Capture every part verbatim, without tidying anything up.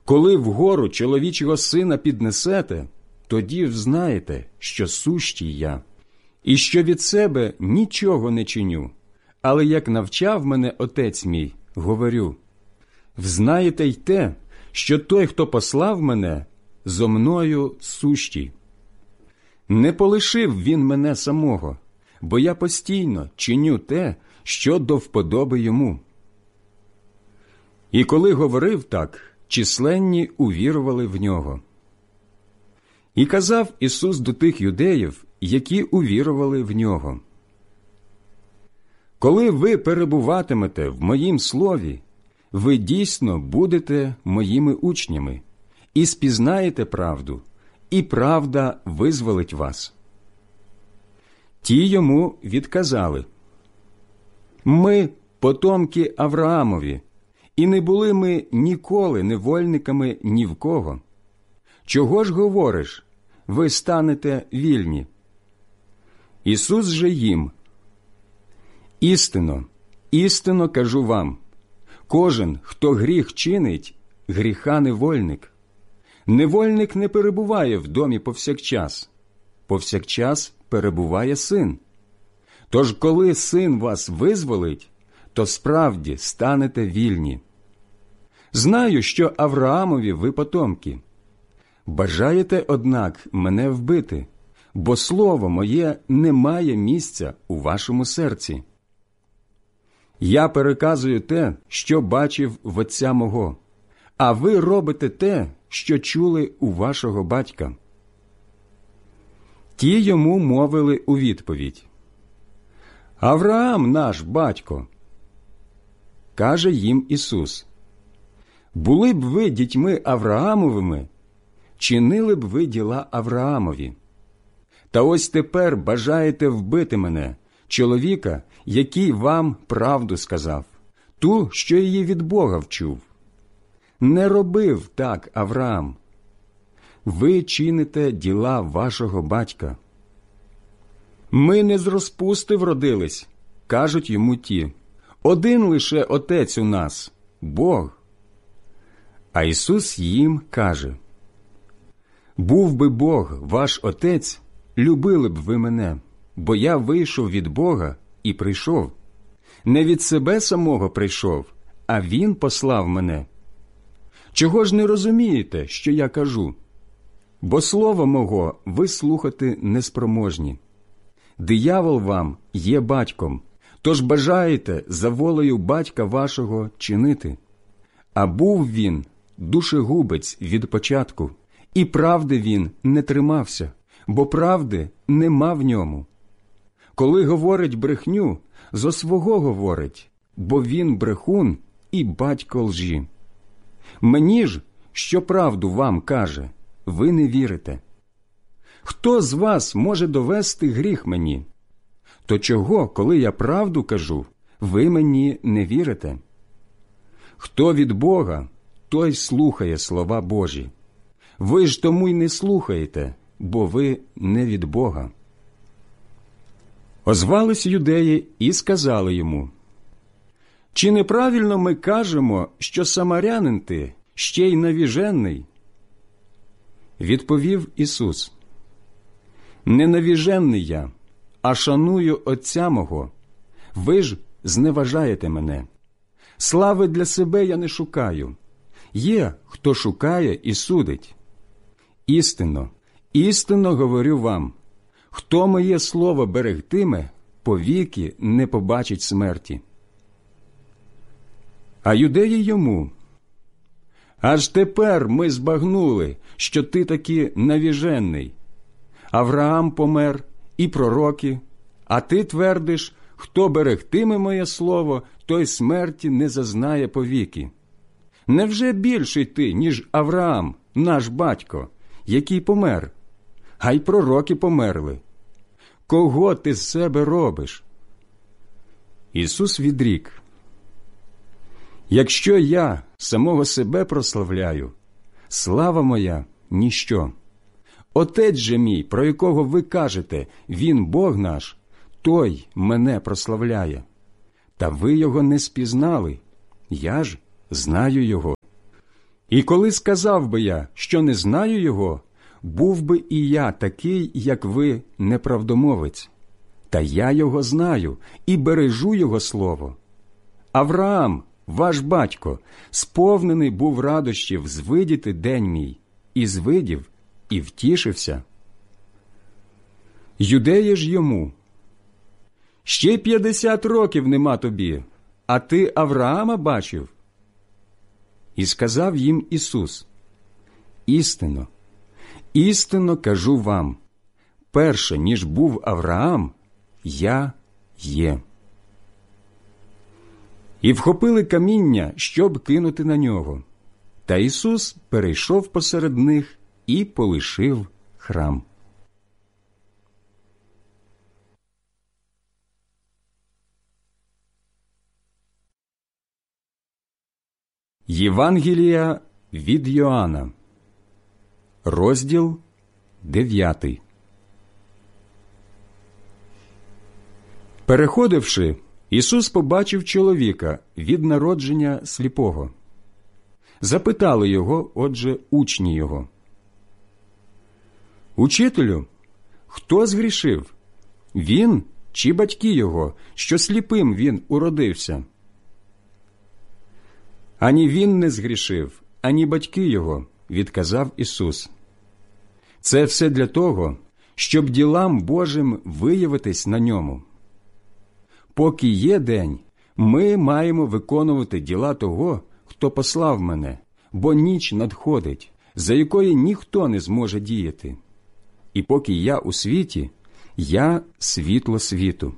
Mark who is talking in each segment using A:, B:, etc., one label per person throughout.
A: Коли вгору чоловічого сина піднесете, тоді взнаєте, що сущий я, і що від себе нічого не чиню, але як навчав мене Отець мій, говорю. Взнаєте й те, що той, хто послав мене, зо мною сущий. Не полишив він мене самого, бо я постійно чиню те, що до вподоби йому. І коли говорив так, численні увірували в нього. І казав Ісус до тих юдеїв, які увірували в нього. Коли ви перебуватимете в моїм слові, ви дійсно будете моїми учнями, і спізнаєте правду, і правда визволить вас. Ті йому відказали: ми потомки Авраамові, і не були ми ніколи невольниками ні в кого. Чого ж говориш, ви станете вільні? Ісус же їм: істинно, істинно кажу вам, кожен, хто гріх чинить, гріха невольник. Невольник не перебуває в домі повсякчас, повсякчас перебуває син. Тож коли син вас визволить, то справді станете вільні. Знаю, що Авраамові ви потомки. Бажаєте, однак, мене вбити, бо слово моє не має місця у вашому серці. Я переказую те, що бачив в отця мого, а ви робите те, що чули у вашого батька. Ті йому мовили у відповідь: Авраам наш батько. Каже їм Ісус: були б ви дітьми Авраамовими, чинили б ви діла Авраамові. Та ось тепер бажаєте вбити мене, чоловіка, який вам правду сказав, ту, що її від Бога вчув. Не робив так Авраам. Ви чините діла вашого батька. Ми не з розпусти вродились, кажуть йому ті. Один лише Отець у нас – Бог. А Ісус їм каже: був би Бог ваш Отець, любили б ви мене, бо я вийшов від Бога і прийшов. Не від себе самого прийшов, а Він послав мене. Чого ж не розумієте, що я кажу? Бо слова мого ви слухати неспроможні. Диявол вам є батьком, тож бажаєте за волею батька вашого чинити. А був він душегубець від початку, і правди він не тримався, бо правди нема в ньому. Коли говорить брехню, зо свого говорить, бо він брехун і батько лжі. Мені ж, що правду вам каже, ви не вірите. Хто з вас може довести гріх мені? То чого, коли я правду кажу, ви мені не вірите? Хто від Бога, той слухає слова Божі. Ви ж тому й не слухаєте, бо ви не від Бога. Озвались юдеї і сказали йому: чи неправильно ми кажемо, що самарянин ти, ще й навіжений? Відповів Ісус: не навіжений я, а шаную Отця мого. Ви ж зневажаєте мене. Слави для себе я не шукаю. Є, хто шукає і судить. Істинно, істинно говорю вам, хто моє слово берегтиме, повіки не побачить смерті. А юдеї йому: аж тепер ми збагнули, що ти таки навіжений. Авраам помер, і пророки, а ти твердиш, хто берегтиме моє слово, той смерті не зазнає повіки. Невже більший ти, ніж Авраам, наш батько, який помер? А й пророки померли. Кого ти з себе робиш? Ісус відрік: якщо я самого себе прославляю, слава моя – ніщо. Отець же мій, про якого ви кажете, він Бог наш, той мене прославляє. Та ви його не спізнали, я ж знаю його. І коли сказав би я, що не знаю його, був би і я такий, як ви, неправдомовець. Та я його знаю і бережу його слово. Авраам, ваш батько, сповнений був радощів звидіти день мій, і звидів, і втішився. Юдеї ж йому: ще п'ятдесят років нема тобі, а ти Авраама бачив? І сказав їм Ісус: істинно, істинно кажу вам, перше, ніж був Авраам, я є. І вхопили каміння, щоб кинути на нього. Та Ісус перейшов посеред них і полишив храм. Євангелія від Йоанна, розділ дев'ятий. Переходивши, Ісус побачив чоловіка від народження сліпого. Запитали його, отже, учні його: «Учителю, хто згрішив? Він чи батьки його, що сліпим він уродився?» «Ані він не згрішив, ані батьки його», – відказав Ісус. «Це все для того, щоб ділам Божим виявитись на ньому. Поки є день, ми маємо виконувати діла того, хто послав мене, бо ніч надходить, за якої ніхто не зможе діяти. І поки я у світі, я світло світу».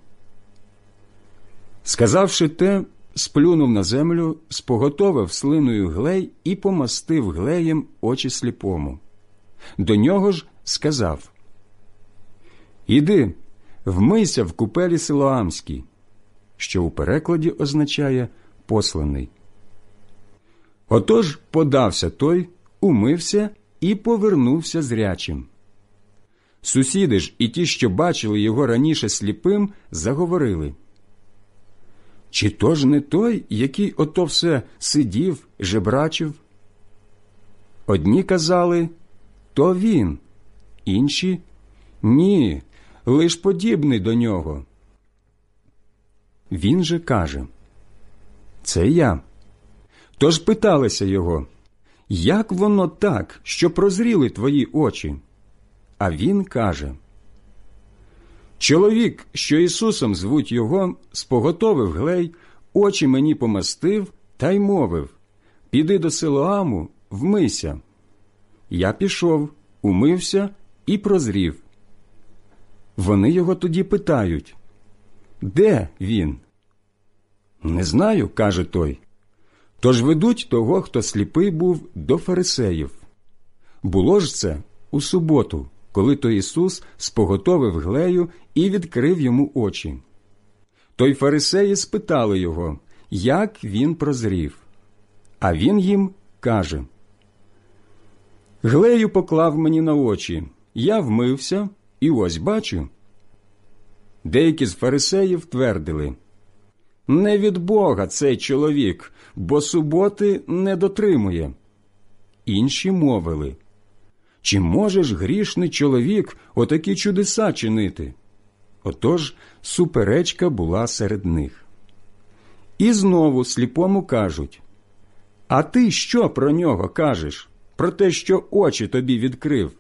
A: Сказавши те, сплюнув на землю, споготовив слиною глей і помастив глеєм очі сліпому. До нього ж сказав: «Іди, вмийся в купелі Силоамській», що у перекладі означає «посланий». Отож подався той, умився і повернувся зрячим. Сусіди ж і ті, що бачили його раніше сліпим, заговорили: «Чи то ж не той, який ото все сидів, жебрачив?» Одні казали: «То він», інші: «Ні, лиш подібний до нього». Він же каже: «Це я». Тож питалися його: «Як воно так, що прозріли твої очі?» А він каже: «Чоловік, що Ісусом звуть його, споготовив глей, очі мені помастив та й мовив: піди до Силоаму, вмийся. Я пішов, умився і прозрів». Вони його тоді питають: «Де він?» «Не знаю», – каже той. Тож ведуть того, хто сліпий був, до фарисеїв. Було ж це у суботу, коли то Ісус споготовив глею і відкрив йому очі. Той фарисеї спитали його, як він прозрів. А він їм каже: «Глею поклав мені на очі, я вмився, і ось бачу». Деякі з фарисеїв твердили: «Не від Бога цей чоловік, бо суботи не дотримує». Інші мовили: «Чи може ж грішний чоловік отакі чудеса чинити?» Отож суперечка була серед них. І знову сліпому кажуть: «А ти що про нього кажеш, про те, що очі тобі відкрив?»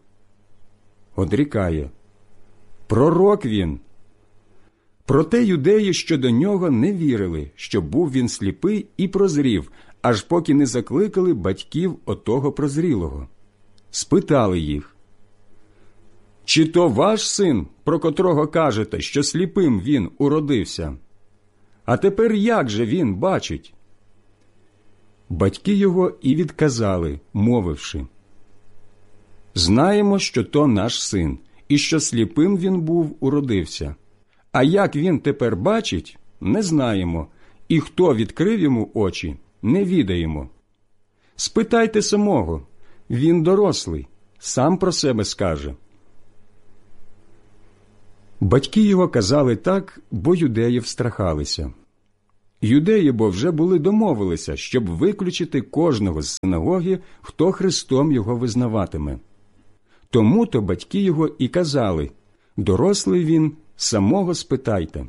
A: Одрікає: «Пророк він». Проте юдеї щодо нього не вірили, що був він сліпий і прозрів, аж поки не закликали батьків отого прозрілого. Спитали їх: «Чи то ваш син, про котрого кажете, що сліпим він уродився? А тепер як же він бачить?» Батьки його і відказали, мовивши: «Знаємо, що то наш син, і що сліпим він був уродився. А як він тепер бачить, не знаємо, і хто відкрив йому очі, не відаємо. Спитайте самого, він дорослий, сам про себе скаже». Батьки його казали так, бо юдеї встрахалися. Юдеї бо вже були домовилися, щоб виключити кожного з синагоги, хто Христом його визнаватиме. Тому-то батьки його і казали: дорослий він, самого спитайте.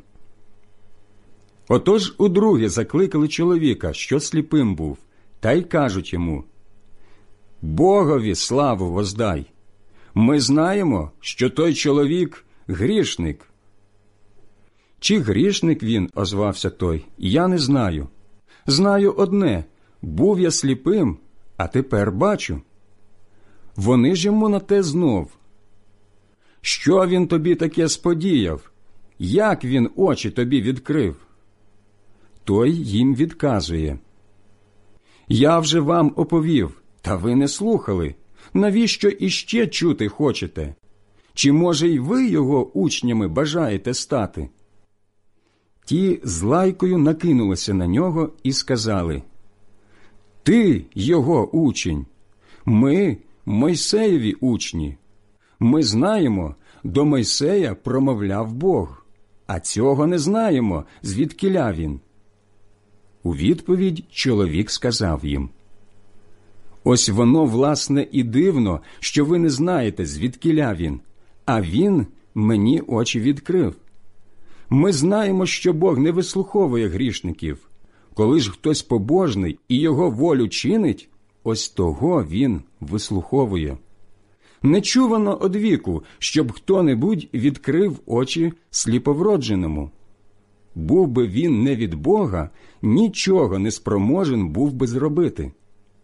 A: Отож удруге закликали чоловіка, що сліпим був, та й кажуть йому: Богові славу воздай! Ми знаємо, що той чоловік – грішник. Чи грішник він, озвався той, я не знаю. Знаю одне – був я сліпим, а тепер бачу. Вони ж йому на те знов: що він тобі таке сподіяв? Як він очі тобі відкрив? Той їм відказує: я вже вам оповів, та ви не слухали. Навіщо іще чути хочете? Чи, може, й ви його учнями бажаєте стати? Ті з лайкою накинулися на нього і сказали: ти його учень, ми Мойсеєві учні. Ми знаємо, до Мойсея промовляв Бог, а цього не знаємо, звідкіля він. У відповідь чоловік сказав їм: ось воно, власне, і дивно, що ви не знаєте, звідкіля він, а він мені очі відкрив. Ми знаємо, що Бог не вислуховує грішників. Коли ж хтось побожний і його волю чинить, ось того він вислуховує. Не чувано одвіку, щоб хто-небудь відкрив очі сліповродженому. Був би він не від Бога, нічого не спроможен був би зробити.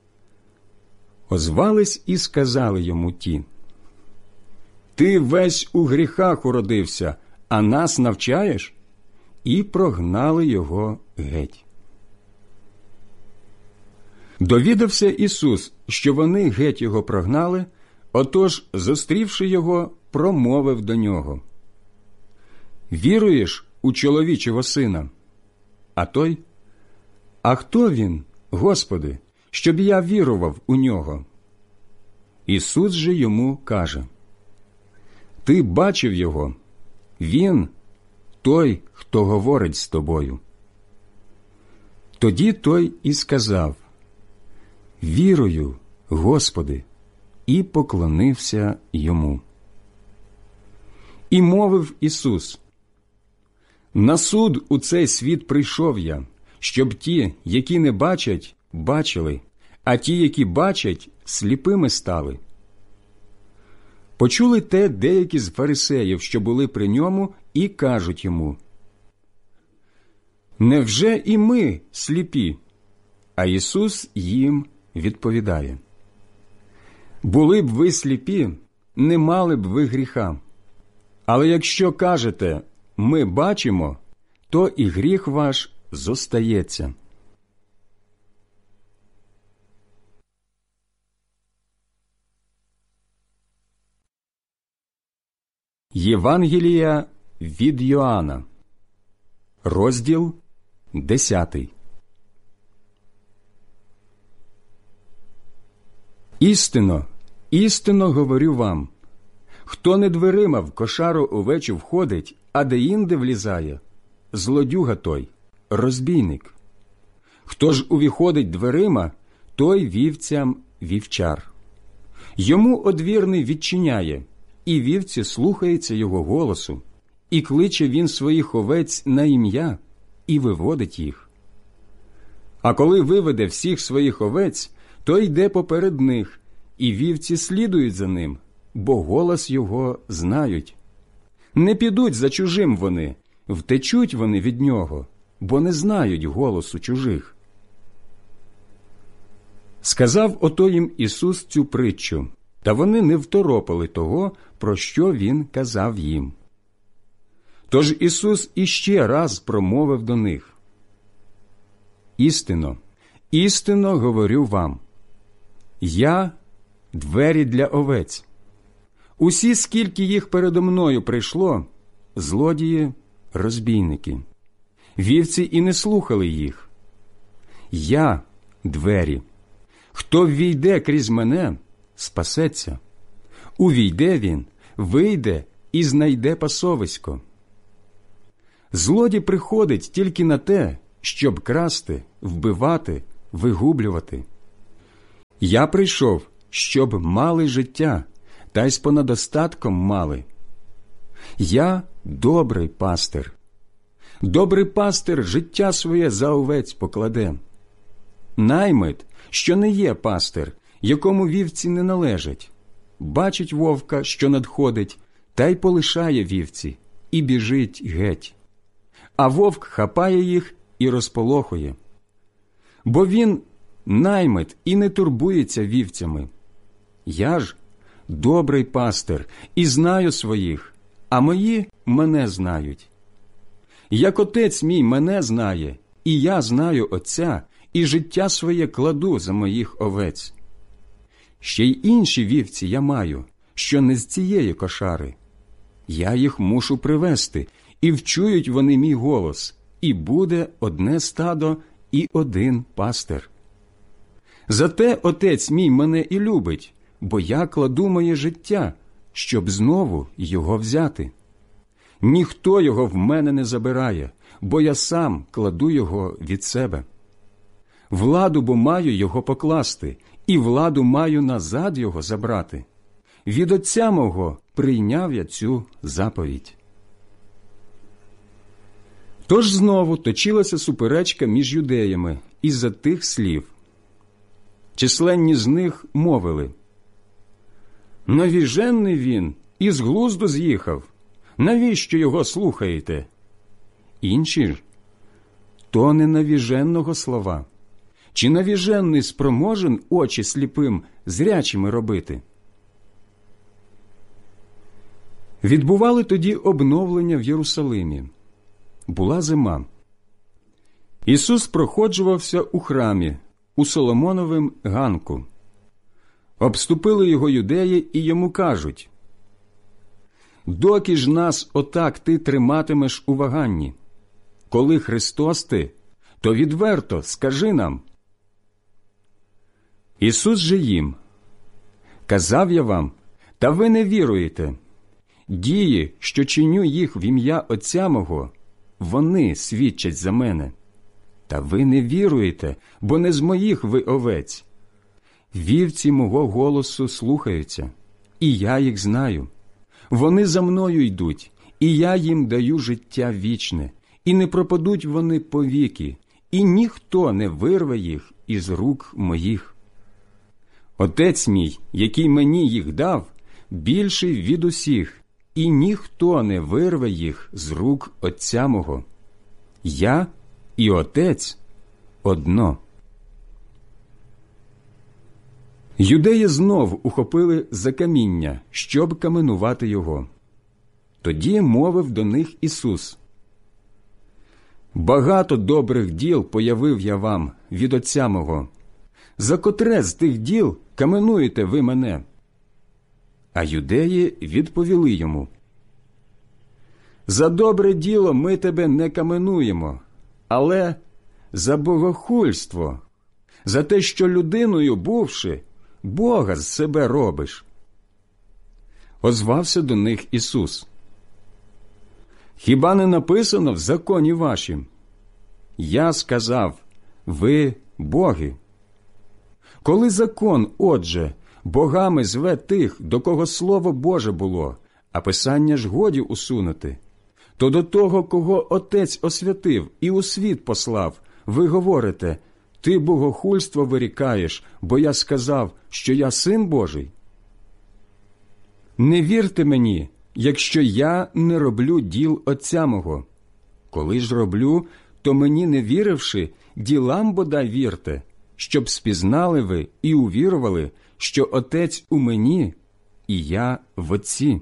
A: Озвались і сказали йому ті: ти весь у гріхах уродився, а нас навчаєш? І прогнали його геть. Довідався Ісус, що вони геть його прогнали, отож, зустрівши його, промовив до нього: віруєш у чоловічого сина? А той: а хто він, Господи, щоб я вірував у нього? Ісус же йому каже: ти бачив його, він той, хто говорить з тобою. Тоді той і сказав: вірую, Господи, і поклонився йому. І мовив Ісус: на суд у цей світ прийшов я, щоб ті, які не бачать, бачили, а ті, які бачать, сліпими стали. Почули те деякі з фарисеїв, що були при ньому, і кажуть йому: невже і ми сліпі? А Ісус їм відповідає: були б ви сліпі, не мали б ви гріха. Але якщо кажете: ми бачимо, то і гріх ваш зостається. Євангелія від Йоанна, розділ десятий. Істинно, істинно говорю вам, хто не дверима в кошару овечу входить, а деінде влізає, злодюга той, розбійник. Хто ж увіходить дверима, той вівцям вівчар. Йому одвірний відчиняє, і вівці слухаються його голосу, і кличе він своїх овець на ім'я, і виводить їх. А коли виведе всіх своїх овець, то йде поперед них, і вівці слідують за ним, бо голос його знають. Не підуть за чужим вони, втечуть вони від нього, бо не знають голосу чужих. Сказав ото їм Ісус цю притчу, та вони не второпали того, про що Він казав їм. Тож Ісус іще раз промовив до них: істинно, істинно говорю вам, я – двері для овець. Усі, скільки їх передо мною прийшло, злодії, розбійники. Вівці і не слухали їх. Я – двері. Хто ввійде крізь мене, спасеться. Увійде він, вийде і знайде пасовисько. Злодій приходить тільки на те, щоб красти, вбивати, вигублювати. Я прийшов, щоб мали життя, та й з понадостатком мали. Я добрий пастир. Добрий пастир життя своє за овець покладе. Наймит, що не є пастир, якому вівці не належать, бачить вовка, що надходить, та й полишає вівці, і біжить геть. А вовк хапає їх і розполохує. Бо він наймит і не турбується вівцями. Я ж добрий пастир і знаю своїх, а мої мене знають. Як отець мій мене знає, і я знаю отця, і життя своє кладу за моїх овець. Ще й інші вівці я маю, що не з цієї кошари. Я їх мушу привести, і вчують вони мій голос, і буде одне стадо і один пастир. Зате отець мій мене і любить, бо я кладу моє життя, щоб знову його взяти. Ніхто його в мене не забирає, бо я сам кладу його від себе. Владу бо маю його покласти, і владу маю назад його забрати. Від отця мого прийняв я цю заповідь. Тож знову точилася суперечка між юдеями із-за тих слів. Численні з них мовили: «Навіжений він, із глузду з'їхав. Навіщо його слухаєте?» Інші ж: «То не навіженого слова. Чи навіжений спроможен очі сліпим зрячими робити?» Відбували тоді обновлення в Єрусалимі. Була зима. Ісус проходжувався у храмі, у Соломоновім ганку. Обступили його юдеї і йому кажуть: «Доки ж нас отак ти триматимеш у ваганні? Коли Христос ти, то відверто скажи нам». Ісус же їм: «Казав я вам, та ви не віруєте. Дії, що чиню їх в ім'я Отця мого, вони свідчать за мене. Та ви не віруєте, бо не з моїх ви овець. Вівці мого голосу слухаються, і я їх знаю. Вони за мною йдуть, і я їм даю життя вічне, і не пропадуть вони повіки, і ніхто не вирве їх із рук моїх. Отець мій, який мені їх дав, більший від усіх, і ніхто не вирве їх з рук Отця мого. Я і Отець одно». Юдеї знов ухопили за каміння, щоб каменувати його. Тоді мовив до них Ісус: «Багато добрих діл появив я вам від Отця мого. За котре з тих діл каменуєте ви мене?» А юдеї відповіли йому: «За добре діло ми тебе не каменуємо, але за богохульство, за те, що людиною бувши, Бога з себе робиш». Озвався до них Ісус: «Хіба не написано в законі вашім: я сказав, ви боги? Коли закон, отже, богами зве тих, до кого Слово Боже було, а Писання ж годі усунути, то до того, кого Отець освятив і у світ послав, ви говорите: ти богохульство вирікаєш, бо я сказав, що я Син Божий? Не вірте мені, якщо я не роблю діл Отця мого. Коли ж роблю, то мені не віривши, ділам бодай вірте, щоб спізнали ви і увірували, що Отець у мені, і я в Отці».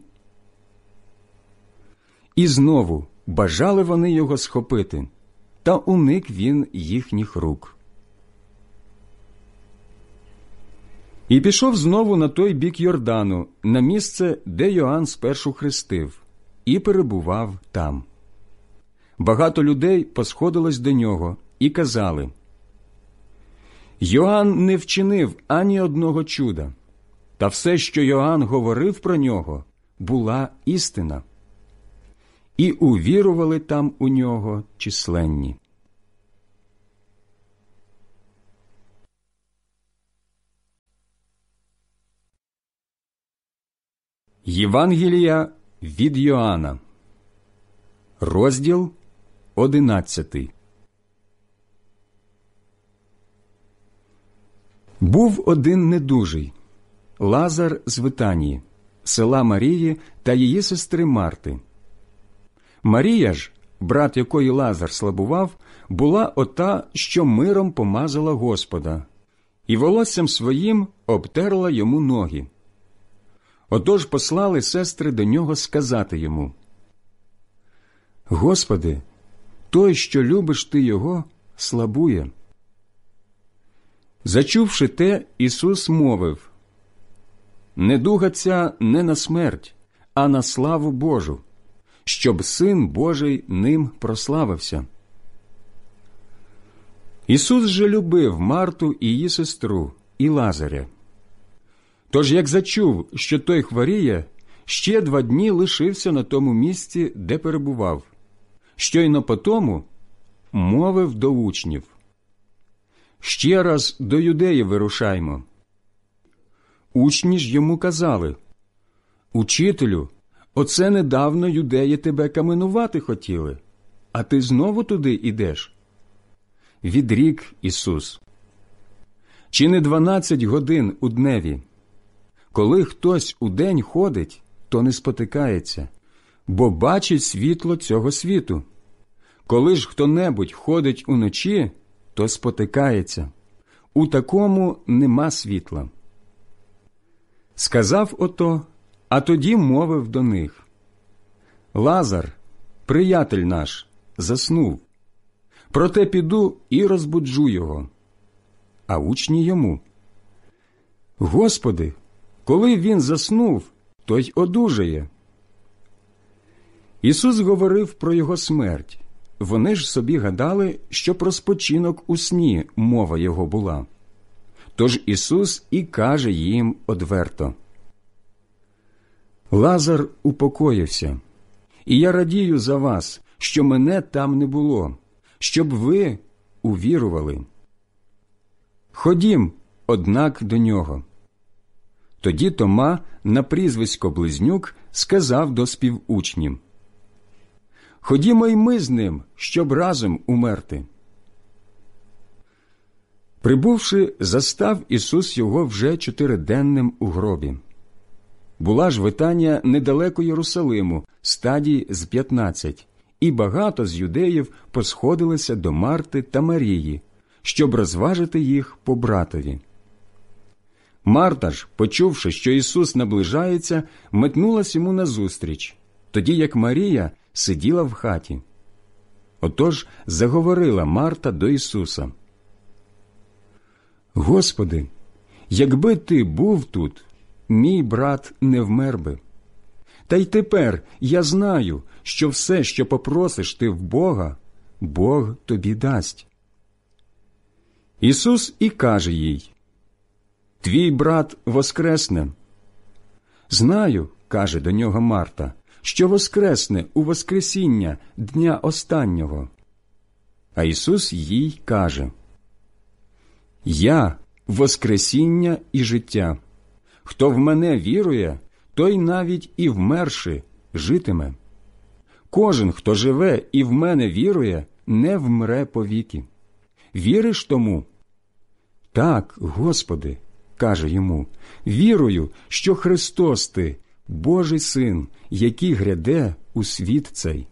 A: І знову бажали вони його схопити, та уник він їхніх рук. І пішов знову на той бік Йордану, на місце, де Йоанн спершу хрестив, і перебував там. Багато людей посходилось до нього і казали: «Йоанн не вчинив ані одного чуда, та все, що Йоанн говорив про нього, була істина». І увірували там у нього численні. Євангелія від Йоанна, розділ одинадцятий. Був один недужий, Лазар з Витанії, села Марії та її сестри Марти. Марія ж, брат якої Лазар слабував, була ота, що миром помазала Господа, і волоссям своїм обтерла йому ноги. Отож послали сестри до нього сказати йому: «Господи, той, що любиш ти його, слабує». Зачувши те, Ісус мовив: «Недуга ця не на смерть, а на славу Божу, щоб Син Божий ним прославився». Ісус же любив Марту і її сестру, і Лазаря. Тож, як зачув, що той хворіє, ще два дні лишився на тому місці, де перебував. Щойно потому мовив до учнів: «Ще раз до Юдеї вирушаймо». Учні ж йому казали: «Учителю, оце недавно юдеї тебе каменувати хотіли, а ти знову туди ідеш?» Відрік Ісус: «Чи не дванадцять годин у дневі? Коли хтось удень ходить, то не спотикається, бо бачить світло цього світу. Коли ж хто-небудь ходить уночі, то спотикається. У такому нема світла». Сказав ото, а тоді мовив до них: «Лазар, приятель наш, заснув. Проте піду і розбуджу його». А учні йому: «Господи, коли він заснув, то й одужає». Ісус говорив про його смерть. Вони ж собі гадали, що про спочинок у сні мова його була. Тож Ісус і каже їм одверто: «Лазар упокоївся, і я радію за вас, що мене там не було, щоб ви увірували. Ходім, однак, до нього». Тоді Тома, на прізвисько Близнюк, сказав до співучнів: «Ходімо й ми з ним, щоб разом умерти». Прибувши, застав Ісус його вже чотириденним у гробі. Була ж Витанія недалеко Єрусалиму, стадій з п'ятнадцять, і багато з юдеїв посходилися до Марти та Марії, щоб розважити їх по братові. Марта ж, почувши, що Ісус наближається, метнулась йому назустріч, тоді як Марія сиділа в хаті. Отож заговорила Марта до Ісуса: «Господи, якби ти був тут, мій брат не вмер би. Та й тепер я знаю, що все, що попросиш ти в Бога, Бог тобі дасть». Ісус і каже їй: «Твій брат воскресне». «Знаю, – каже до нього Марта, – що воскресне у воскресіння дня останнього». А Ісус їй каже: «Я – воскресіння і життя. Хто в мене вірує, той навіть і вмерши житиме. Кожен, хто живе і в мене вірує, не вмре повіки. Віриш тому?» «Так, Господи, – каже йому, – вірую, що Христос ти, Божий Син, який гряде у світ цей».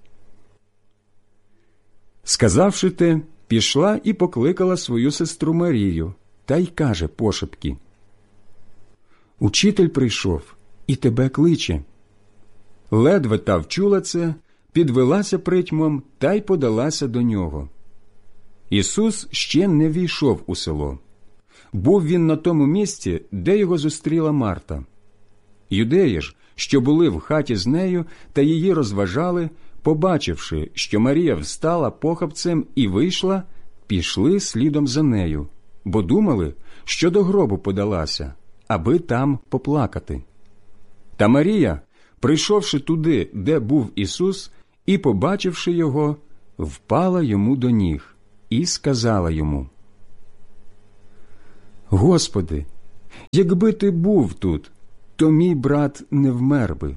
A: Сказавши те, пішла і покликала свою сестру Марію, та й каже пошепки: «Учитель прийшов і тебе кличе». Ледве та вчула це, підвелася притьмом та й подалася до нього. Ісус ще не війшов у село. Був він на тому місці, де його зустріла Марта. Юдеї ж, що були в хаті з нею та її розважали, побачивши, що Марія встала похапцем і вийшла, пішли слідом за нею, бо думали, що до гробу подалася, аби там поплакати. Та Марія, прийшовши туди, де був Ісус, і побачивши його, впала йому до ніг і сказала йому: «Господи, якби ти був тут, то мій брат не вмер би».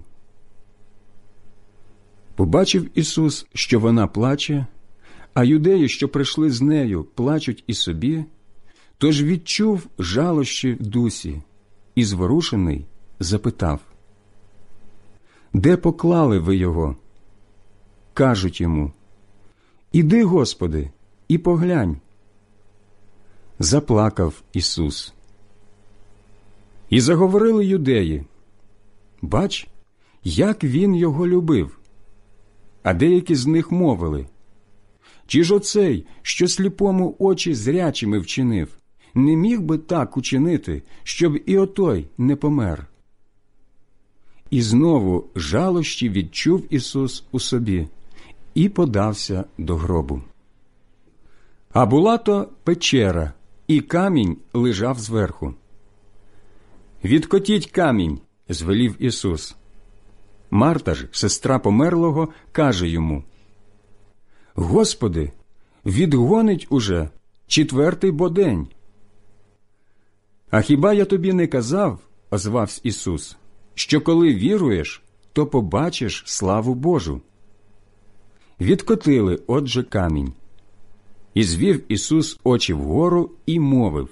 A: Побачив Ісус, що вона плаче, а юдеї, що прийшли з нею, плачуть і собі, тож відчув жалощі в дусі і, зворушений, запитав: «Де поклали ви його?» Кажуть йому: «Іди, Господи, і поглянь». Заплакав Ісус. І заговорили юдеї: «Бач, як він його любив». А деякі з них мовили: «Чи ж оцей, що сліпому очі зрячими вчинив, не міг би так учинити, щоб і отой не помер?» І знову жалощі відчув Ісус у собі і подався до гробу. А була то печера, і камінь лежав зверху. «Відкотіть камінь», – звелів Ісус. Марта ж, сестра померлого, каже йому: «Господи, відгонить уже четвертий бо день». «А хіба я тобі не казав, – озвався Ісус, – що коли віруєш, то побачиш славу Божу?» Відкотили, отже, камінь. І звів Ісус очі вгору і мовив: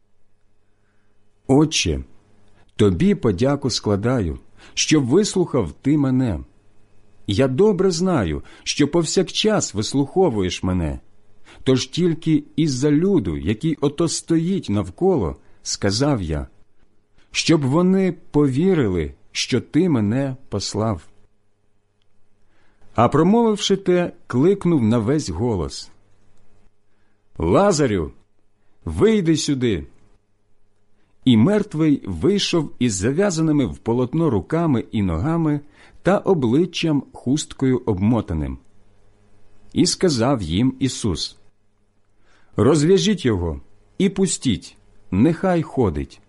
A: «Отче, тобі подяку складаю, що вислухав ти мене. Я добре знаю, що повсякчас вислуховуєш мене, тож тільки із-за люду, який ото стоїть навколо, сказав я, щоб вони повірили, що ти мене послав». А промовивши те, кликнув на весь голос: «Лазарю, вийди сюди!» І мертвий вийшов із зав'язаними в полотно руками і ногами та обличчям хусткою обмотаним. І сказав їм Ісус: «Розв'яжіть його і пустіть, нехай ходить».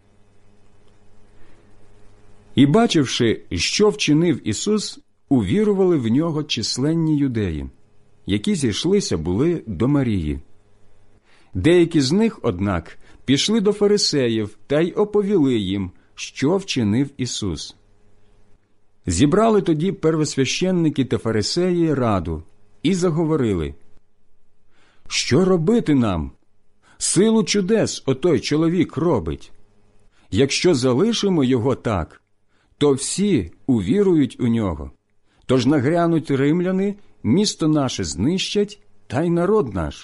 A: І, бачивши, що вчинив Ісус, увірували в нього численні юдеї, які зійшлися були до Марії. Деякі з них, однак, пішли до фарисеїв та й оповіли їм, що вчинив Ісус. Зібрали тоді первосвященники та фарисеї раду і заговорили: «Що робити нам? Силу чудес отой чоловік робить. Якщо залишимо його так, то всі увірують у нього. Тож нагрянуть римляни, місто наше знищать, та й народ наш».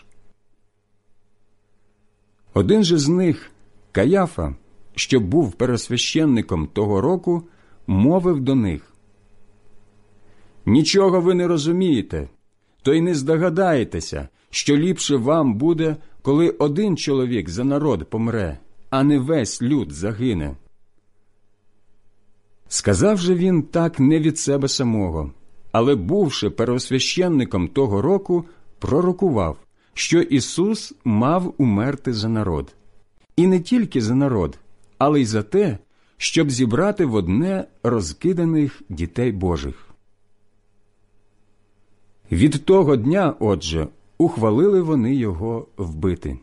A: Один же з них, Каяфа, що був первосвященником того року, мовив до них: «Нічого ви не розумієте, то й не здогадаєтеся, що ліпше вам буде, коли один чоловік за народ помре, а не весь люд загине». Сказав же він так не від себе самого, але, бувши первосвященником того року, пророкував, що Ісус мав умерти за народ. І не тільки за народ, але й за те, щоб зібрати в одне розкиданих дітей Божих. Від того дня, отже, ухвалили вони його вбити.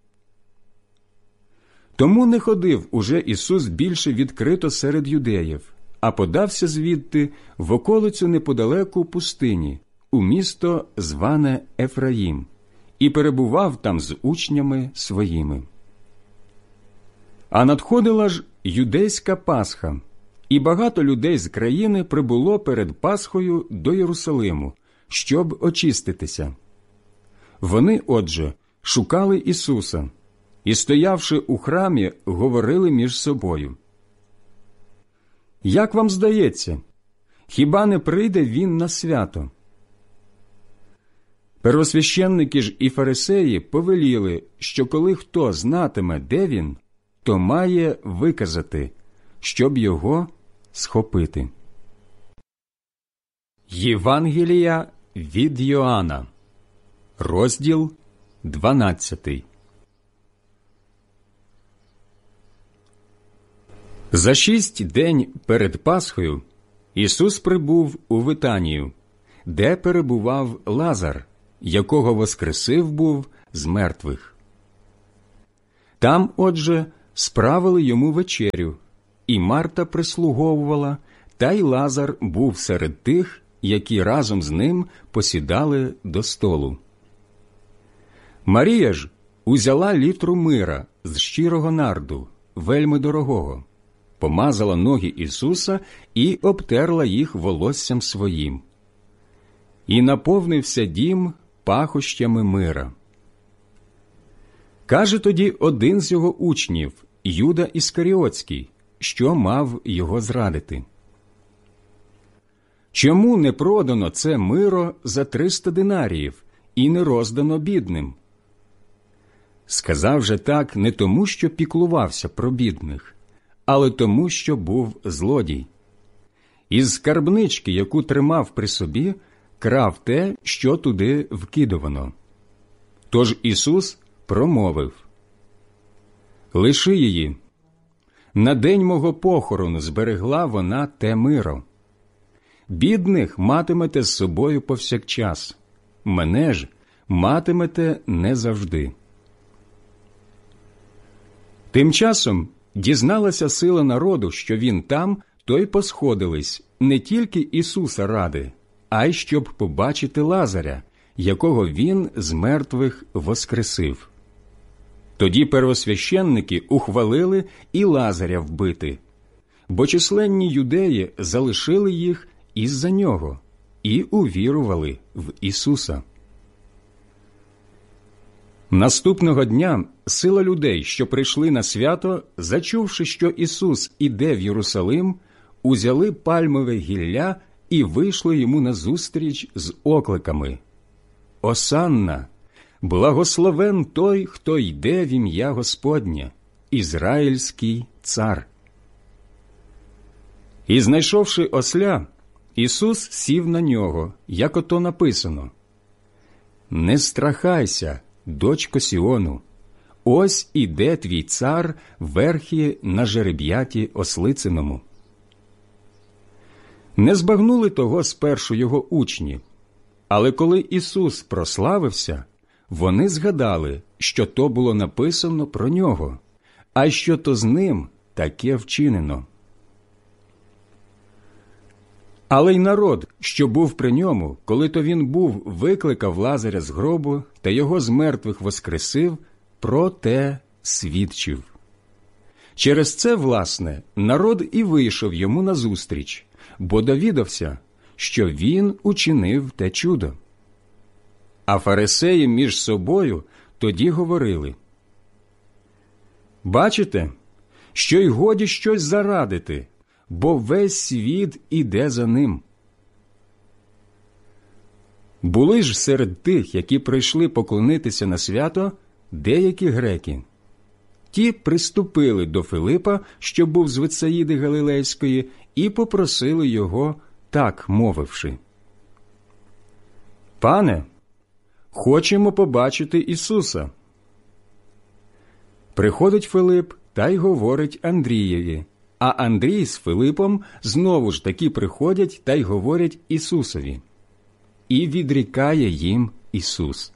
A: Тому не ходив уже Ісус більше відкрито серед юдеїв, а подався звідти в околицю неподалеку пустині, у місто, зване Ефраїм, і перебував там з учнями своїми. А надходила ж юдейська Пасха, і багато людей з країни прибуло перед Пасхою до Єрусалиму, щоб очиститися. Вони, отже, шукали Ісуса, і, стоявши у храмі, говорили між собою: «Як вам здається, хіба не прийде Він на свято?» Первосвященники ж і фарисеї повеліли, що коли хто знатиме, де він, то має виказати, щоб його схопити. Євангелія від Йоанна, розділ дванадцятий. За шість день перед Пасхою Ісус прибув у Витанію, де перебував Лазар, якого воскресив був з мертвих. Там, отже, справили йому вечерю, і Марта прислуговувала, та й Лазар був серед тих, які разом з ним посідали до столу. Марія ж узяла літру мира з щирого нарду, вельми дорогого, помазала ноги Ісуса і обтерла їх волоссям своїм. І наповнився дім пахощами мира. Каже тоді один з його учнів, Юда Іскаріотський, що мав його зрадити: «Чому не продано це миро за триста динаріїв і не роздано бідним?» Сказав же так не тому, що піклувався про бідних, але тому, що був злодій. Із скарбнички, яку тримав при собі, крав те, що туди вкидувано. Тож Ісус промовив: «Лиши її. На день мого похорону зберегла вона те миро. Бідних матимете з собою повсякчас, мене ж матимете не завжди». Тим часом дізналася сила народу, що він там, то й посходились не тільки Ісуса ради, а й щоб побачити Лазаря, якого він з мертвих воскресив. Тоді первосвященники ухвалили і Лазаря вбити, бо численні юдеї залишили їх із-за нього і увірували в Ісуса. Наступного дня сила людей, що прийшли на свято, зачувши, що Ісус іде в Єрусалим, узяли пальмове гілля і вийшли йому назустріч з окликами: «Осанна! Благословен той, хто йде в ім'я Господнє, Ізраїльський цар». І, знайшовши осля, Ісус сів на нього, як ото написано: «Не страхайся, дочко Сіону, ось іде твій цар верхи на жереб'яті ослициному». Не збагнули того спершу його учні, але коли Ісус прославився, вони згадали, що то було написано про нього, а що то з ним таке вчинено. Але й народ, що був при ньому, коли то він був викликав Лазаря з гробу та його з мертвих воскресив, про те свідчив. Через це, власне, народ і вийшов йому назустріч, бо довідався, що він учинив те чудо. А фарисеї між собою тоді говорили: «Бачите, що й годі щось зарадити, бо весь світ іде за ним». Були ж серед тих, які прийшли поклонитися на свято, деякі греки. Ті приступили до Филипа, що був з Витсаїди Галилейської, і попросили його, так мовивши: «Пане, хочемо побачити Ісуса». Приходить Филип та й говорить Андрієві, а Андрій з Филипом знову ж таки приходять та й говорять Ісусові. І відрікає їм Ісус: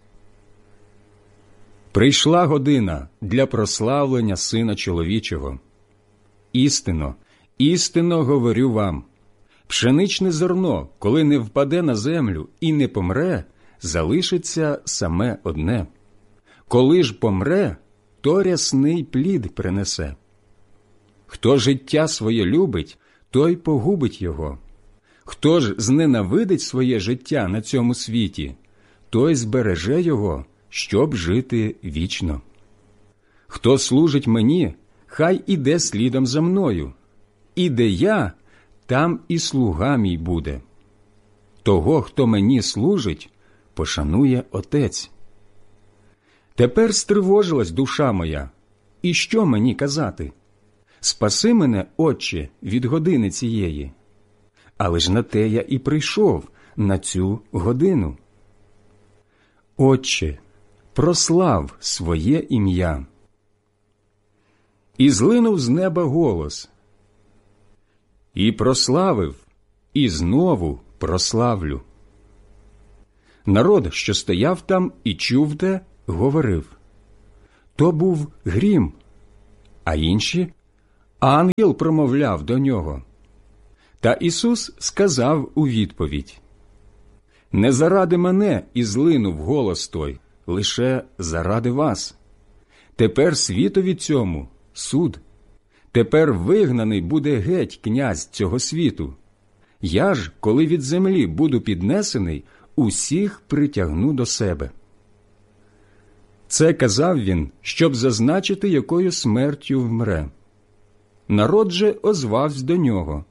A: «Прийшла година для прославлення Сина Чоловічого. Істинно, істинно говорю вам, пшеничне зерно, коли не впаде на землю і не помре, залишиться саме одне. Коли ж помре, то рясний плід принесе. Хто життя своє любить, той погубить його. Хто ж зненавидить своє життя на цьому світі, той збереже його, щоб жити вічно. Хто служить мені, хай іде слідом за мною. І де я, там і слуга мій буде. Того, хто мені служить, пошанує Отець». Тепер стривожилась душа моя. І що мені казати? Спаси мене, Отче, від години цієї. Але ж на те я і прийшов, на цю годину. Отче, прослав своє ім'я. І злинув з неба голос: «І прославив, і знову прославлю». Народ, що стояв там і чув те, говорив: «То був грім», а інші: Ангел промовляв до нього. Та Ісус сказав у відповідь: «Не заради мене і злинув голос той, лише заради вас. Тепер світові цьому суд. Тепер вигнаний буде геть князь цього світу. Я ж, коли від землі буду піднесений, усіх притягну до себе». Це казав він, щоб зазначити, якою смертю вмре. Народ же озвався до нього: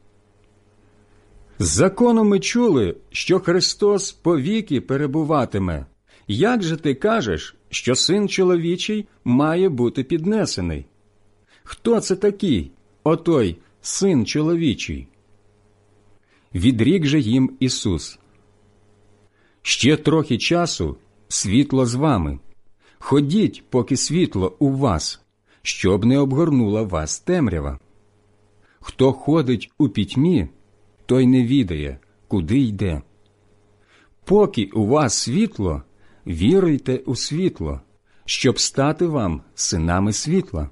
A: «З закону ми чули, що Христос повіки перебуватиме. Як же ти кажеш, що Син чоловічий має бути піднесений? Хто це такий, отой Син чоловічий?» Відрік же їм Ісус: «Ще трохи часу світло з вами. Ходіть, поки світло у вас, щоб не обгорнула вас темрява. Хто ходить у пітьмі, той не відає, куди йде. Поки у вас світло, віруйте у світло, щоб стати вам синами світла».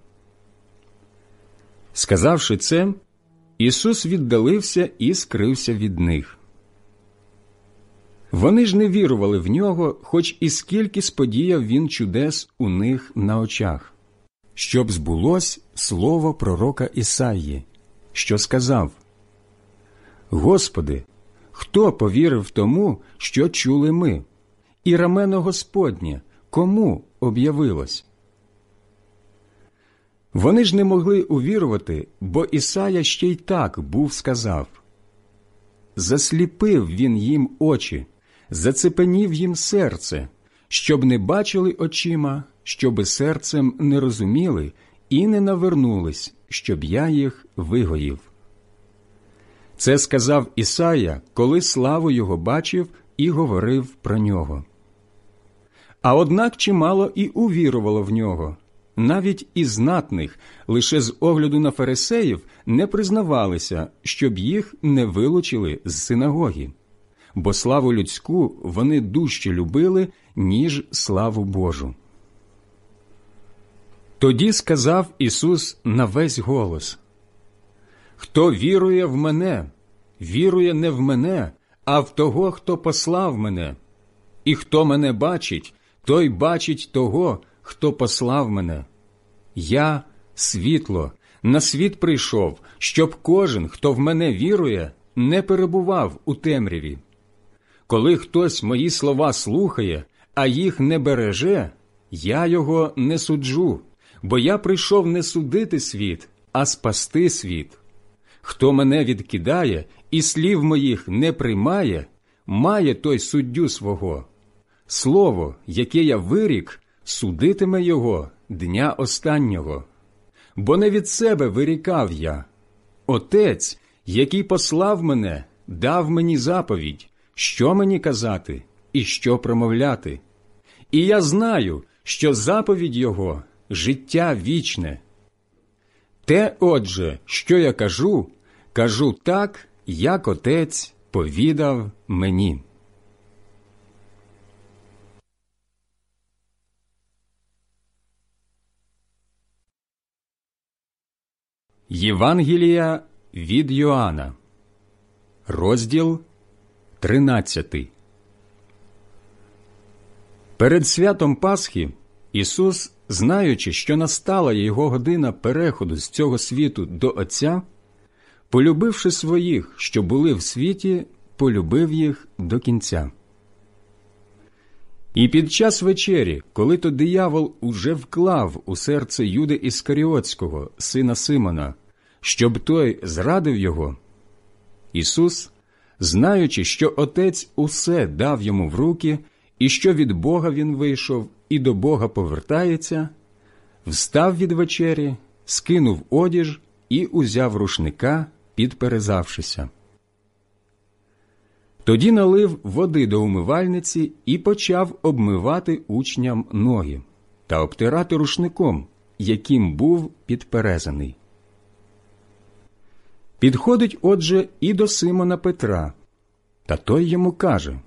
A: Сказавши це, Ісус віддалився і скрився від них. Вони ж не вірували в Нього, хоч і скільки сподіяв Він чудес у них на очах, щоб збулось слово пророка Ісаї, що сказав: «Господи, хто повірив тому, що чули ми? І рамено Господнє кому об'явилось?» Вони ж не могли увірувати, бо Ісая ще й так був сказав: «Засліпив він їм очі, зацепенів їм серце, щоб не бачили очима, щоби серцем не розуміли і не навернулись, щоб я їх вигоїв». Це сказав Ісая, коли славу його бачив і говорив про нього. А однак чимало і увірувало в нього. Навіть і знатних, лише з огляду на фарисеїв, не признавалися, щоб їх не вилучили з синагоги, бо славу людську вони дужче любили, ніж славу Божу. Тоді сказав Ісус на весь голос: «Хто вірує в мене, вірує не в мене, а в того, хто послав мене. І хто мене бачить, той бачить того, хто послав мене. Я – світло, на світ прийшов, щоб кожен, хто в мене вірує, не перебував у темряві. Коли хтось мої слова слухає, а їх не береже, я його не суджу, бо я прийшов не судити світ, а спасти світ. Хто мене відкидає і слів моїх не приймає, має той суддю свого. Слово, яке я вирік, судитиме його дня останнього. Бо не від себе вирікав я. Отець, який послав мене, дав мені заповідь, що мені казати і що промовляти. І я знаю, що заповідь його – життя вічне. Те, отже, що я кажу, кажу так, як Отець повідав мені». Євангелія від Йоанна, розділ тринадцятий. Перед святом Пасхи Ісус, знаючи, що настала його година переходу з цього світу до Отця, полюбивши своїх, що були в світі, полюбив їх до кінця. І під час вечері, коли то диявол уже вклав у серце Юди Іскаріотського, сина Симона, щоб той зрадив його, Ісус, знаючи, що Отець усе дав йому в руки, і що від Бога він вийшов і до Бога повертається, встав від вечері, скинув одіж і узяв рушника, підперезавшися. Тоді налив води до умивальниці і почав обмивати учням ноги та обтирати рушником, яким був підперезаний. Підходить, отже, і до Симона Петра, та той йому каже: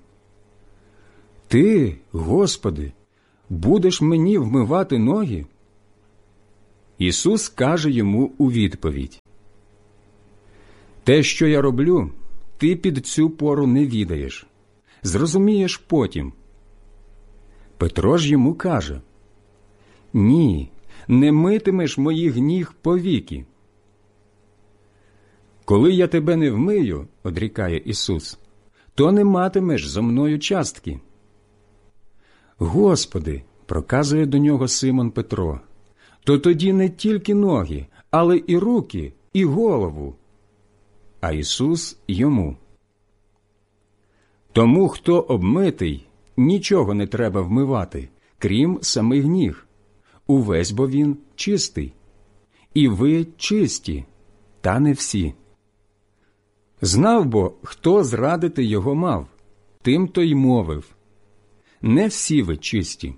A: «Ти, Господи, будеш мені вмивати ноги?» Ісус каже йому у відповідь: «Те, що я роблю, ти під цю пору не відаєш. Зрозумієш потім». Петро ж йому каже: «Ні, не митимеш моїх ніг повіки». «Коли я тебе не вмию, – одрікає Ісус, – то не матимеш зо мною частки». «Господи, – проказує до нього Симон Петро, – то тоді не тільки ноги, але і руки, і голову». А Ісус йому: «Тому, хто обмитий, нічого не треба вмивати, крім самих ніг. Увесь бо він чистий. І ви чисті, та не всі. Знав бо, хто зрадити його мав, тим то й мовив: не всі ви чисті».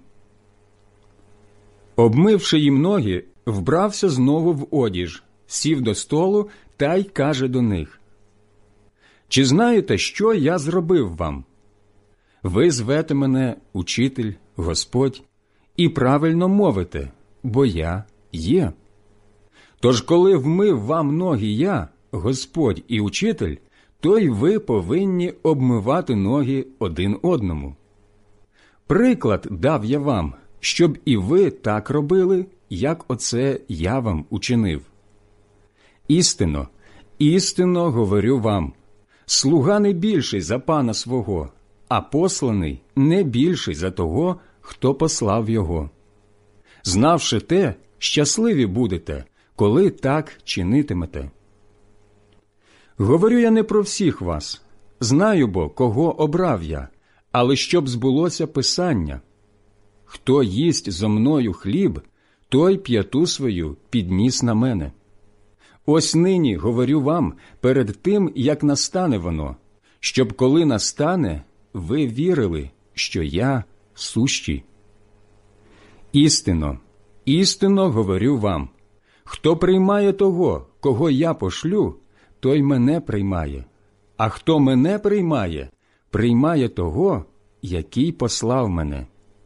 A: Обмивши їм ноги, вбрався знову в одіж, сів до столу та й каже до них: «Чи знаєте, що я зробив вам? Ви звете мене Учитель, Господь, і правильно мовите, бо я є. Тож, коли вмив вам ноги я, Господь і Учитель, то й ви повинні обмивати ноги один одному. Приклад дав я вам, щоб і ви так робили, як оце я вам учинив. Істинно, істинно говорю вам, слуга не більший за пана свого, а посланий не більший за того, хто послав його. Знавши те, щасливі будете, коли так чинитимете. Говорю я не про всіх вас, знаю бо, кого обрав я, але щоб збулося Писання: хто їсть зо мною хліб, той п'яту свою підніс на мене. Ось нині говорю вам перед тим, як настане воно, щоб коли настане, ви вірили, що я сущий. Істинно, істинно говорю вам, хто приймає того, кого я пошлю, той мене приймає, а хто мене приймає, приймає того, який послав мене».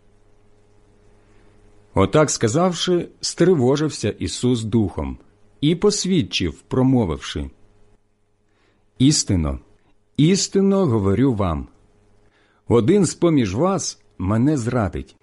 A: Отак сказавши, стривожився Ісус духом і посвідчив, промовивши: «Істинно, істинно говорю вам, один з-поміж вас мене зрадить».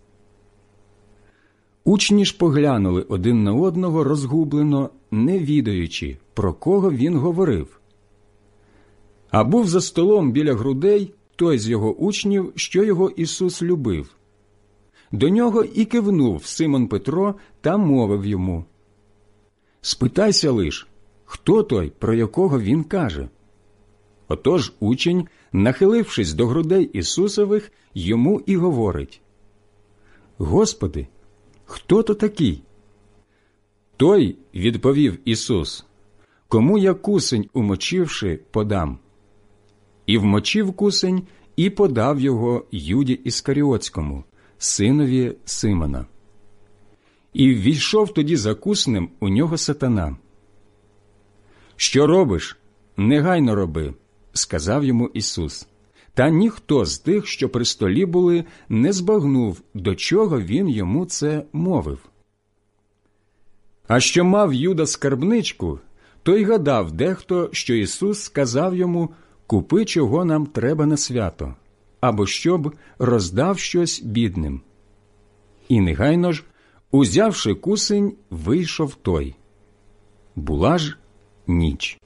A: Учні ж поглянули один на одного розгублено, не відаючи, про кого він говорив. А був за столом біля грудей той з його учнів, що його Ісус любив. До нього і кивнув Симон Петро та мовив йому: «Спитайся лиш, хто той, про якого він каже?» Отож учень, нахилившись до грудей Ісусових, йому і говорить: «Господи, хто то такий?» «Той, – відповів Ісус, – кому я кусень умочивши, подам». І вмочив кусень, і подав його Юді Іскаріотському, синові Симона. І ввійшов тоді за куснем у нього сатана. «Що робиш? Негайно роби», – сказав йому Ісус. Та ніхто з тих, що при столі були, не збагнув, до чого він йому це мовив. А що мав Юда скарбничку, той гадав дехто, що Ісус сказав йому: «Купи, чого нам треба на свято», або щоб роздав щось бідним. І негайно ж, узявши кусень, вийшов той. Була ж ніч.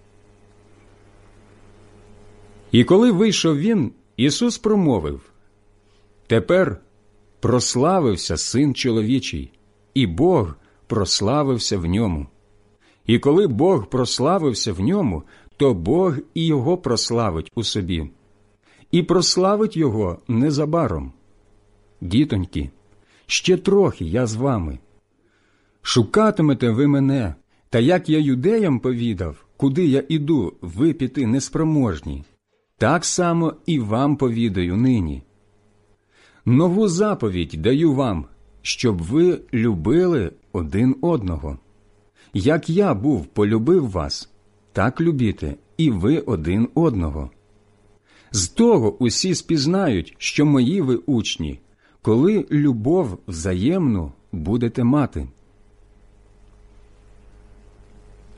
A: І коли вийшов він, Ісус промовив: «Тепер прославився Син чоловічий, і Бог прославився в ньому. І коли Бог прославився в ньому, то Бог і його прославить у собі. І прославить його незабаром. Дітоньки, ще трохи я з вами. Шукатимете ви мене, та як я юдеям повідав, куди я іду, ви піти неспроможні, так само і вам повідаю нині. Нову заповідь даю вам, щоб ви любили один одного. Як я був полюбив вас, так любіте і ви один одного. З того усі спізнають, що мої ви учні, коли любов взаємну будете мати».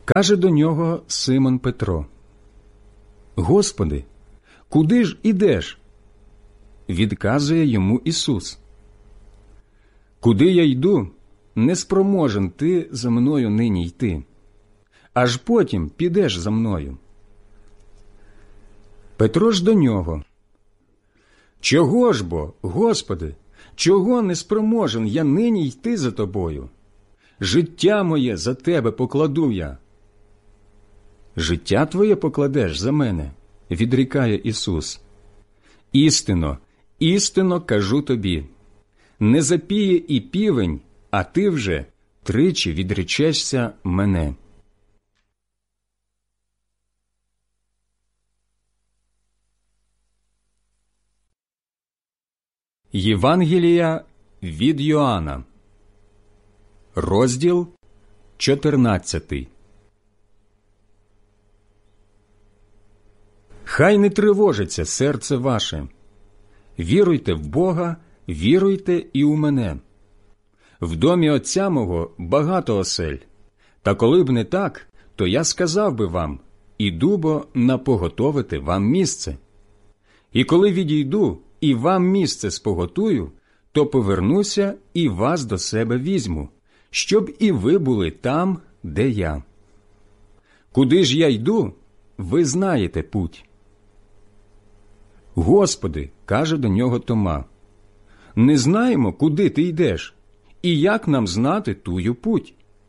A: Каже до нього Симон Петро: «Господи, куди ж ідеш?» Відказує йому Ісус: «Куди я йду, не спроможен ти за мною нині йти, аж потім підеш за мною». Петро ж до нього: «Чого ж бо, Господи, чого не спроможен я нині йти за тобою? Життя моє за тебе покладу я». «Життя твоє покладеш за мене?» – відрікає Ісус. «Істинно, істинно кажу тобі, не запіє і півень, а ти вже тричі відречешся мене». Євангелія від Йоанна, розділ чотирнадцятий. Хай не тривожиться серце ваше. Віруйте в Бога, віруйте і у мене. В домі Отця мого багато осель. Та коли б не так, то я сказав би вам, іду бо напоготовити вам місце. І коли відійду і вам місце споготую, то повернуся і вас до себе візьму, щоб і ви були там, де я. Куди ж я йду, ви знаєте путь». «Господи», – каже до нього Тома, «не знаємо, куди ти йдеш, і як нам знати тую путь?»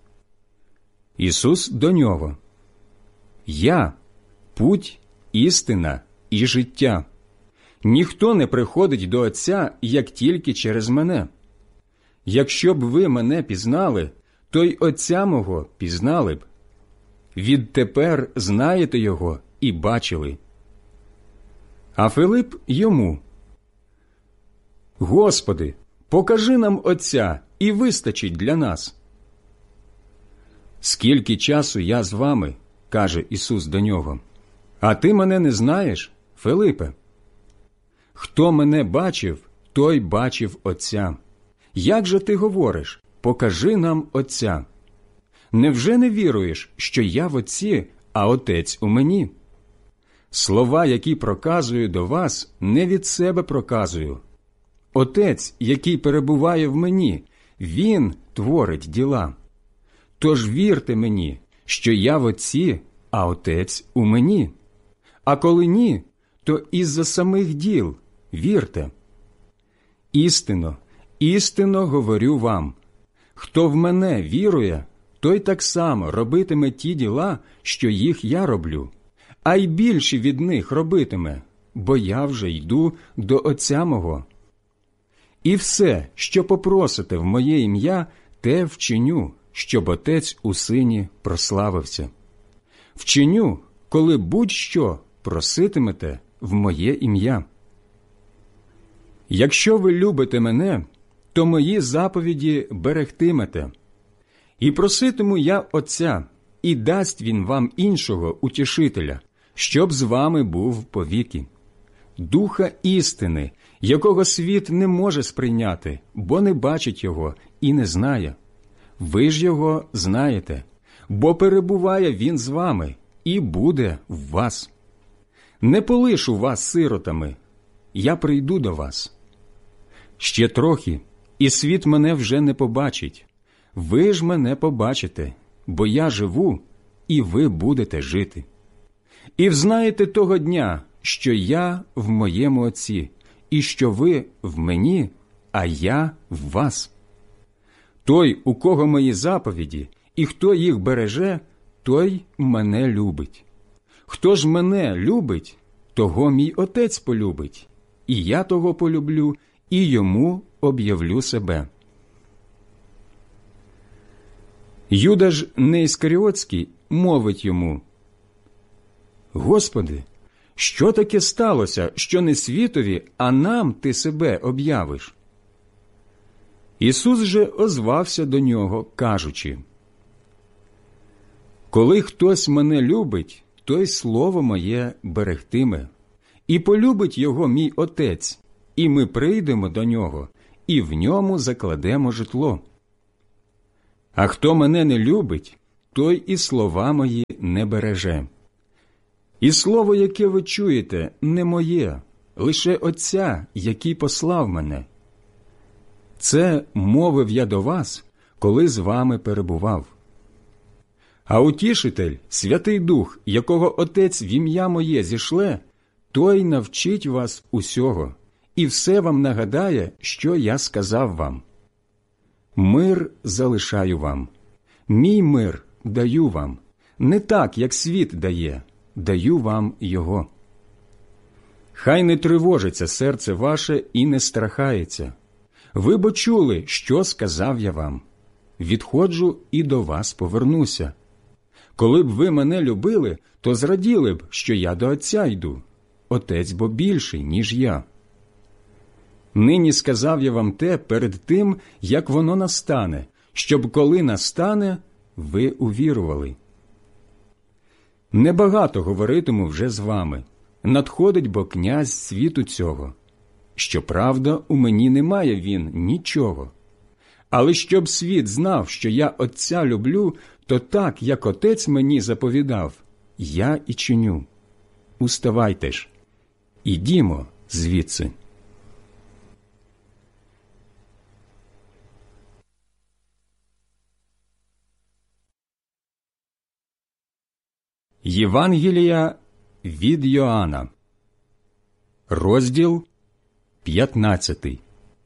A: Ісус до нього: «Я – путь, істина і життя. Ніхто не приходить до Отця, як тільки через мене. Якщо б ви мене пізнали, то й Отця мого пізнали б. Відтепер знаєте його і бачили». А Филип йому: «Господи, покажи нам Отця, і вистачить для нас». «Скільки часу я з вами, – каже Ісус до нього, – а ти мене не знаєш, Филипе? Хто мене бачив, той бачив Отця. Як же ти говориш: покажи нам Отця? Невже не віруєш, що я в Отці, а Отець у мені? Слова, які проказую до вас, не від себе проказую. Отець, який перебуває в мені, Він творить діла. Тож вірте мені, що я в Отці, а Отець у мені. А коли ні, то із-за самих діл вірте. Істинно, істинно говорю вам, хто в мене вірує, той так само робитиме ті діла, що їх я роблю, а й більші від них робитиме, бо я вже йду до Отця мого. І все, що попросите в моє ім'я, те вчиню, щоб Отець у Сині прославився. Вчиню, коли будь-що проситимете в моє ім'я. Якщо ви любите мене, то мої заповіді берегтимете. І проситиму я Отця, і дасть Він вам іншого утішителя, щоб з вами був повіки. Духа істини, якого світ не може сприйняти, бо не бачить його і не знає. Ви ж його знаєте, бо перебуває він з вами і буде в вас. Не полишу вас сиротами, я прийду до вас. Ще трохи, і світ мене вже не побачить. Ви ж мене побачите, бо я живу, і ви будете жити. І взнаєте того дня, що я в моєму Отці, і що ви в мені, а я в вас. Той, у кого мої заповіді, і хто їх береже, той мене любить. Хто ж мене любить, того мій Отець полюбить, і я того полюблю, і йому об'явлю себе». Юда ж Неіскаріотський мовить йому: «Господи, що таке сталося, що не світові, а нам ти себе об'явиш?» Ісус же озвався до нього, кажучи: «Коли хтось мене любить, той слово моє берегтиме, і полюбить його мій Отець, і ми прийдемо до нього, і в ньому закладемо житло. А хто мене не любить, той і слова мої не береже. І слово, яке ви чуєте, не моє, лише Отця, який послав мене. Це мовив я до вас, коли з вами перебував. А Утішитель, Святий Дух, якого Отець в ім'я моє зішле, той навчить вас усього і все вам нагадає, що я сказав вам. Мир залишаю вам, мій мир даю вам, не так, як світ дає, даю вам його. Хай не тривожиться серце ваше і не страхається. Ви бо чули, що сказав я вам. Відходжу і до вас повернуся. Коли б ви мене любили, то зраділи б, що я до Отця йду. Отець бо більший, ніж я. Нині сказав я вам те перед тим, як воно настане, щоб коли настане, ви увірували. Небагато говоритиму вже з вами. Надходить бо князь світу цього. Щоправда, у мені немає він нічого. Але щоб світ знав, що я Отця люблю, то так, як Отець мені заповідав, я і чиню. Уставайте ж, ідімо звідси. Євангелія від Йоанна, розділ п'ятнадцятий.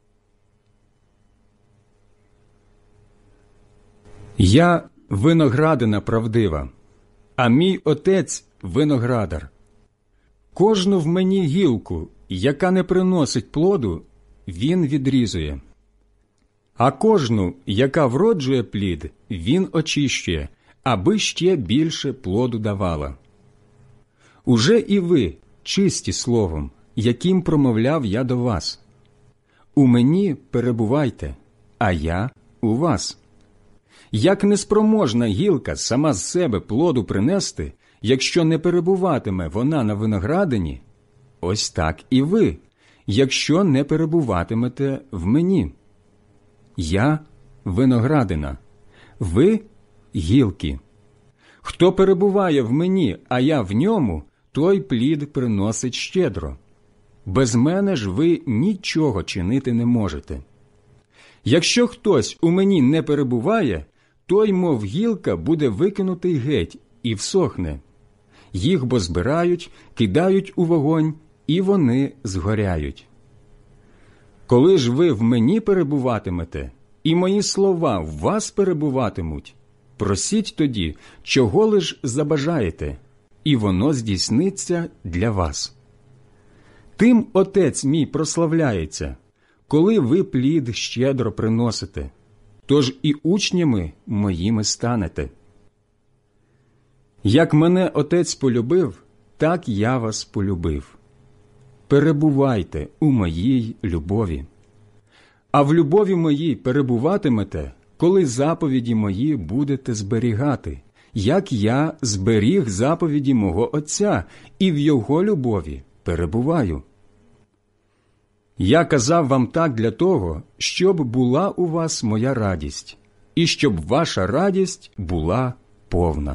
A: Я виноградина правдива, а мій Отець виноградар. Кожну в мені гілку, яка не приносить плоду, він відрізує. А кожну, яка вроджує плід, він очищує, аби ще більше плоду давала. Уже і ви чисті словом, яким промовляв я до вас. У мені перебувайте, а я у вас. Як неспроможна гілка сама з себе плоду принести, якщо не перебуватиме вона на виноградині, ось так і ви, якщо не перебуватимете в мені. Я – виноградина, ви – гілки. Хто перебуває в мені, а я в ньому, той плід приносить щедро. Без мене ж ви нічого чинити не можете. Якщо хтось у мені не перебуває, той, мов гілка, буде викинутий геть і всохне. Їх бо збирають, кидають у вогонь, і вони згоряють. Коли ж ви в мені перебуватимете, і мої слова в вас перебуватимуть, просіть тоді, чого лиш забажаєте, і воно здійсниться для вас. Тим Отець мій прославляється, коли ви плід щедро приносите, тож і учнями моїми станете. Як мене Отець полюбив, так я вас полюбив. Перебувайте у моїй любові. А в любові моїй перебуватимете, коли заповіді мої будете зберігати, як я зберіг заповіді мого Отця, і в його любові перебуваю. Я казав вам так для того, щоб була у вас моя радість, і щоб ваша радість була повна.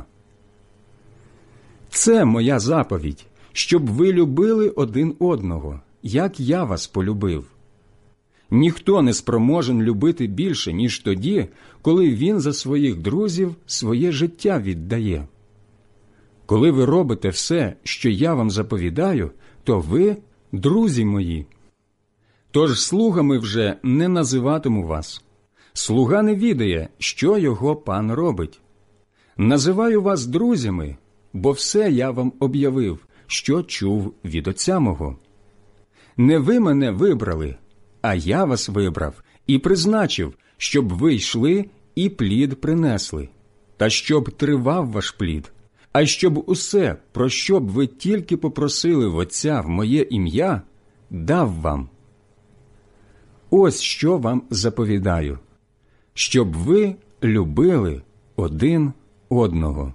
A: Це моя заповідь, щоб ви любили один одного, як я вас полюбив. Ніхто не спроможен любити більше, ніж тоді, коли він за своїх друзів своє життя віддає. Коли ви робите все, що я вам заповідаю, то ви – друзі мої. Тож слугами вже не називатиму вас. Слуга не відає, що його пан робить. Називаю вас друзями, бо все я вам об'явив, що чув від Отця мого. Не ви мене вибрали, а я вас вибрав і призначив, щоб ви йшли і плід принесли, та щоб тривав ваш плід, а щоб усе, про що б ви тільки попросили в Отця в моє ім'я, дав вам. Ось що вам заповідаю, щоб ви любили один одного.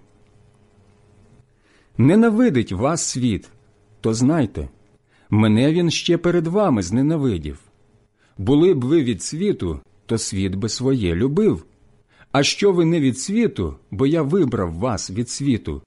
A: Ненавидить вас світ, то знайте, мене він ще перед вами зненавидів. Були б ви від світу, то світ би своє любив. А що ви не від світу, бо я вибрав вас від світу,